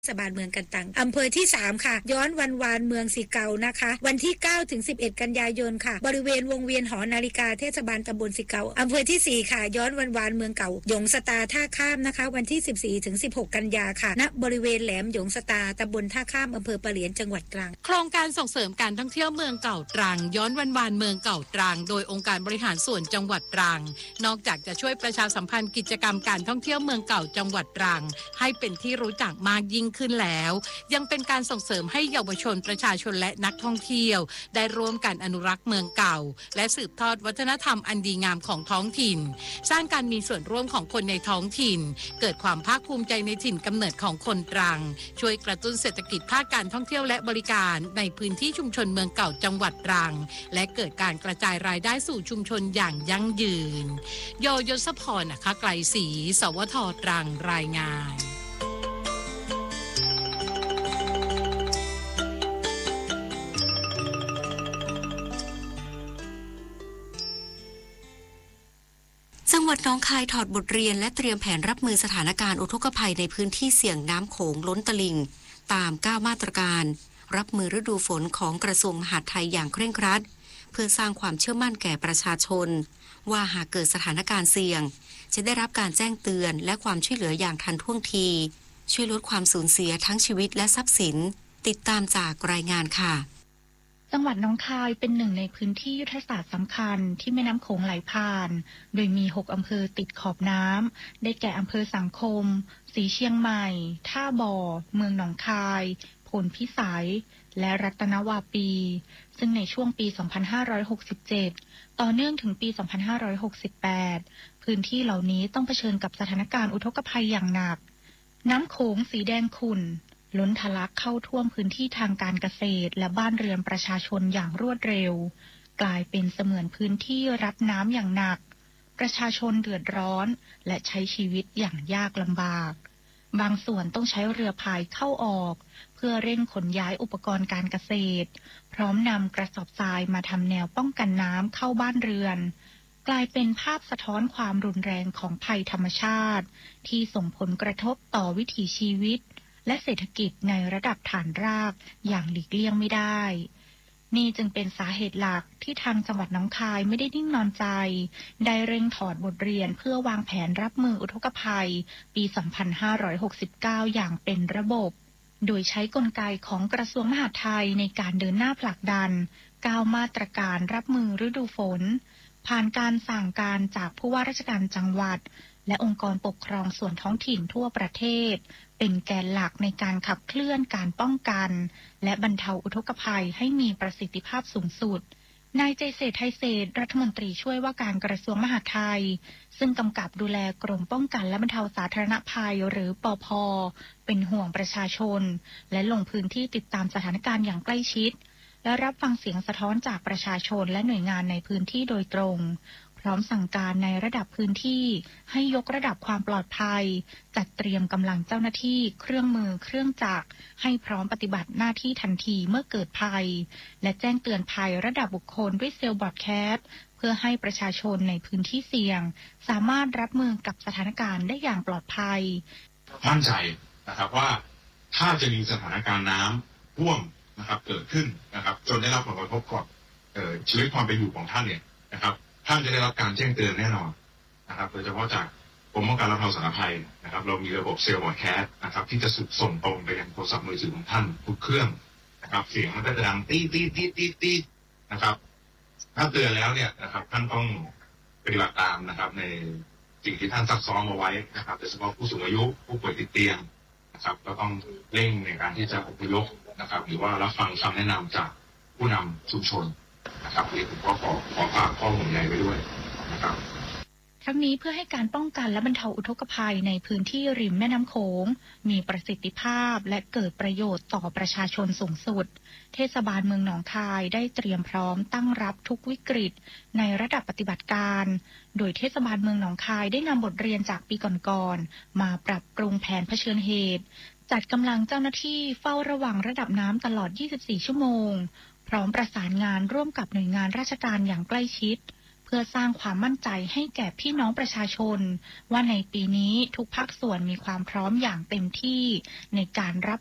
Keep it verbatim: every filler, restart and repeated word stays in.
เทศบาลเมืองกันตังอำเภอที่สามค่ะย้อนวันวานเมืองสิเกานะคะวันที่เก้าถึงสิบเอ็ดกันยายนค่ะบริเวณวงเวียนหอนาฬิกาเทศบาลตำบลสิเกาอำเภอที่สี่ค่ะย้อนวันวานเมืองเก่าหยงสตาท่าข้ามนะคะวันที่สิบสี่ถึงสิบหกกันยาค่ะณบริเวณแหลมหยงสตาตำบลท่าข้ามอำเภอปะเหลียนจังหวัดตรังโครงการส่งเสริมการท่องเที่ยวเมืองเก่าตรังย้อนวันวานเมืองเก่าตรังโดยองค์การบริหารส่วนจังหวัดตรังนอกจากจะช่วยประชาสัมพันธ์กิจกรรมการท่องเที่ยวเมืองเก่าจังหวัดตรังให้เป็นที่รู้จักมากยิ่งขึ้นแล้วยังเป็นการส่งเสริมให้เยาวชนประชาชนและนักท่องเที่ยวได้ร่วมกันอนุรักษ์เมืองเก่าและสืบทอดวัฒนธรรมอันดีงามของท้องถิ่นสร้างการมีส่วนร่วมของคนในท้องถิ่นเกิดความภาคภูมิใจในถิ่นกำเนิดของคนตรังช่วยกระตุ้นเศรษฐกิจภาคการท่องเที่ยวและบริการในพื้นที่ชุมชนเมืองเก่าจังหวัดตรังและเกิดการกระจายรายได้สู่ชุมชนอย่างยั่งยืนโยยศพรนะคะไกลศรีสวทตรังรายงานจังหวัดหนองคายถอดบทเรียนและเตรียมแผนรับมือสถานการณ์อุทกภัยในพื้นที่เสี่ยงน้ำโขงล้นตลิ่งตามเก้ามาตรการรับมือฤดูฝนของกระทรวงมหาดไทยอย่างเคร่งครัดเพื่อสร้างความเชื่อมั่นแก่ประชาชนว่าหากเกิดสถานการณ์เสี่ยงจะได้รับการแจ้งเตือนและความช่วยเหลืออย่างทันท่วงทีช่วยลดความสูญเสียทั้งชีวิตและทรัพย์สินติดตามจากรายงานค่ะจังหวัดหนองคายเป็นหนึ่งในพื้นที่ยุทธศาสตร์สำคัญที่แม่น้ำโขงไหลผ่านโดยมีหกอำเภอติดขอบน้ำได้แก่อำเภอสังคมศรีเชียงใหม่ท่าบ่อเมืองหนองคายพลพิสัยและรัตนวาปีซึ่งในช่วงปี สองพันห้าร้อยหกสิบเจ็ด ต่อเนื่องถึงปี สองพันห้าร้อยหกสิบแปด พื้นที่เหล่านี้ต้องเผชิญกับสถานการณ์อุทกภัยอย่างหนักน้ำโขงสีแดงขุ่นล้นทะลักเข้าท่วมพื้นที่ทางการเกษตรและบ้านเรือนประชาชนอย่างรวดเร็วกลายเป็นเสมือนพื้นที่รับน้ำอย่างหนักประชาชนเดือดร้อนและใช้ชีวิตอย่างยากลำบากบางส่วนต้องใช้เรือพายเข้าออกเพื่อเร่งขนย้ายอุปกรณ์การเกษตรพร้อมนำกระสอบทรายมาทำแนวป้องกันน้ำเข้าบ้านเรือนกลายเป็นภาพสะท้อนความรุนแรงของภัยธรรมชาติที่ส่งผลกระทบต่อวิถีชีวิตและเศรษฐกิจในระดับฐานรากอย่างหลีกเลี่ยงไม่ได้นี่จึงเป็นสาเหตุหลักที่ทางจังหวัดหนองคายไม่ได้นิ่งนอนใจได้เร่งถอดบทเรียนเพื่อวางแผนรับมืออุทกภัยปี สองพันห้าร้อยหกสิบเก้า อย่างเป็นระบบโดยใช้กลไกของกระทรวงมหาดไทยในการเดินหน้าผลักดันเก้ามาตรการรับมือฤดูฝนผ่านการสั่งการจากผู้ว่าราชการจังหวัดและองค์กรปกครองส่วนท้องถิ่นทั่วประเทศเป็นแกนหลักในการขับเคลื่อนการป้องกันและบรรเทาอุทกภัยให้มีประสิทธิภาพสูงสุดนายใจเศรษฐ์ไทยเศรษฐ์รัฐมนตรีช่วยว่าการกระทรวงมหาดไทยซึ่งกำกับดูแลกรมป้องกันและบรรเทาสาธารณภัยหรือปภ.เป็นห่วงประชาชนและลงพื้นที่ติดตามสถานการณ์อย่างใกล้ชิดและรับฟังเสียงสะท้อนจากประชาชนและหน่วยงานในพื้นที่โดยตรงพร้อมสั่งการในระดับพื้นที่ให้ยกระดับความปลอดภัยจัดเตรียมกำลังเจ้าหน้าที่เครื่องมือเครื่องจักรให้พร้อมปฏิบัติหน้าที่ทันทีเมื่อเกิดภัยและแจ้งเตือนภัยระดับบุคคลด้วยเซลล์บรอดแคสต์เพื่อให้ประชาชนในพื้นที่เสี่ยงสามารถรับมือกับสถานการณ์ได้อย่างปลอดภัยมั่นใจนะครับว่าถ้าจะมีสถานการณ์น้ำท่วมนะครับเกิดขึ้นนะครับจนได้รับผลกระทบกับชีวิตความเป็นอยู่ของท่านเนี่ยนะครับท่านจะได้รับการแจ้งเตือนแน่นอนนะครับโดยเฉพาะจากกรมป้องกันและบรรเทาสาธารณภัยนะครับเรามีระบบเซลล์บอดแคสต์นะครับที่จะส่งตรงไปยังโทรศัพท์มือถือของท่านทุกเครื่องนะครับเสียงมันก็จะดังตีตีตีตีตีนะครับถ้าเตือนแล้วเนี่ยนะครับท่านต้องปฏิบัติตามนะครับในสิ่งที่ท่านซักซ้อมเอาไว้นะครับโดยเฉพาะผู้สูงอายุผู้ป่วยติดเตียงนะครับก็ต้องเร่งในการที่จะอพยพนะครับหรือว่ารับฟังคำแนะนำจากผู้นำชุมชนนะครับที่ผมก็ขอขอฝากข้อห่วงใยไว้ด้วยนะครับทั้งนี้เพื่อให้การป้องกันและบรรเทาอุทกภัยในพื้นที่ริมแม่น้ำโขงมีประสิทธิภาพและเกิดประโยชน์ต่อประชาชนสูงสุดเทศบาลเมืองหนองคายได้เตรียมพร้อมตั้งรับทุกวิกฤตในระดับปฏิบัติการโดยเทศบาลเมืองหนองคายได้นำบทเรียนจากปีก่อนๆมาปรับปรุงแผนเผชิญเหตุจัดกำลังเจ้าหน้าที่เฝ้าระวังระดับน้ำตลอดยี่สิบสี่ชั่วโมงพร้อมประสานงานร่วมกับหน่วยงานราชการอย่างใกล้ชิดเพื่อสร้างความมั่นใจให้แก่พี่น้องประชาชนว่าในปีนี้ทุกภาคส่วนมีความพร้อมอย่างเต็มที่ในการรับ